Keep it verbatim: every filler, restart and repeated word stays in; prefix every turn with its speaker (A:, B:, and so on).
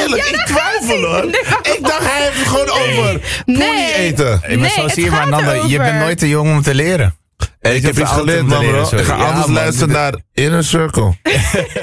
A: eerlijk,
B: Ja,
A: ik
B: daar
A: twijfel
B: gaat-ie.
A: hoor.
B: Nee, maar-
A: Ik dacht, hij heeft het gewoon over
B: Nee.
A: poenie eten.
C: Hey, maar
B: Nee,
C: zo
B: het
C: zie je maar,
B: gaat
C: Nanda, je
B: erover.
C: bent nooit te jong om te leren.
A: Hey, ik heb
C: hoeveel
A: iets
C: oud om
A: geleerd,
C: te
A: man,
C: leren,
A: bro.
C: sorry.
A: Ik ga
C: Ja,
A: anders
C: man,
A: luisteren
C: dit-
A: naar Inner Circle.